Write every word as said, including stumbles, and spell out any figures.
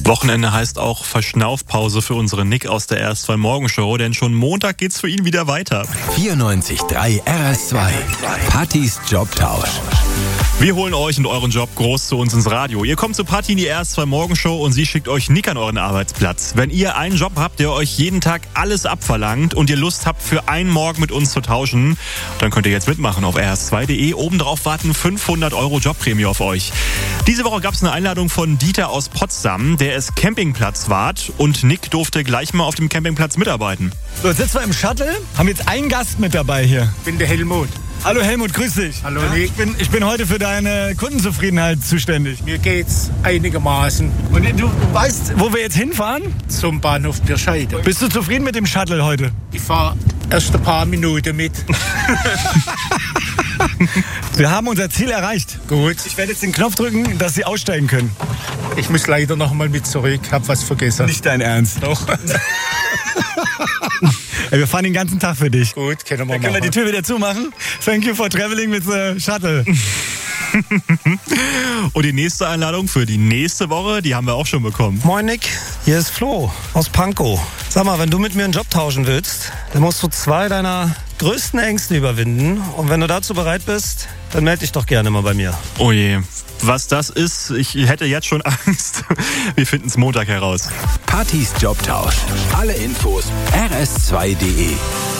Wochenende heißt auch Verschnaufpause für unseren Nick aus der R S zwei Morgenshow, denn schon Montag geht's für ihn wieder weiter. vierundneunzig Komma drei R S zwei. Pattis Jobtausch. Wir holen euch und euren Job groß zu uns ins Radio. Ihr kommt zu Patti in die R S zwei Morgenshow und sie schickt euch Nick an euren Arbeitsplatz. Wenn ihr einen Job habt, der euch jeden Tag alles abverlangt und ihr Lust habt, für einen Morgen mit uns zu tauschen, dann könnt ihr jetzt mitmachen auf r s zwei punkt d e. Obendrauf warten fünfhundert Euro Jobprämie auf euch. Diese Woche gab es eine Einladung von Dieter aus Potsdam. Der ist Campingplatzwart und Nick durfte gleich mal auf dem Campingplatz mitarbeiten. So, jetzt sitzen wir im Shuttle, haben jetzt einen Gast mit dabei hier. Ich bin der Helmut. Hallo Helmut, grüß dich. Hallo ja, Nick. Ich bin, ich bin heute für deine Kundenzufriedenheit zuständig. Mir geht's einigermaßen. Und du, du weißt, wo wir jetzt hinfahren? Zum Bahnhof Birscheide. Bist du zufrieden mit dem Shuttle heute? Ich fahre erst ein paar Minuten mit. Wir haben unser Ziel erreicht. Gut. Ich werde jetzt den Knopf drücken, dass Sie aussteigen können. Ich muss leider noch mal mit zurück, hab was vergessen. Nicht dein Ernst. Doch. Ey, wir fahren den ganzen Tag für dich. Gut, können wir Dann machen. können wir die Tür wieder zumachen. Thank you for traveling with the Shuttle. Und die nächste Einladung für die nächste Woche, die haben wir auch schon bekommen. Moin Nick, hier ist Flo aus Pankow. Sag mal, wenn du mit mir einen Job tauschen willst, dann musst du zwei deiner größten Ängste überwinden. Und wenn du dazu bereit bist, dann melde dich doch gerne mal bei mir. Oh je, was das ist, ich hätte jetzt schon Angst. Wir finden es Montag heraus. Pattis Jobtausch. Alle Infos r s zwei punkt d e.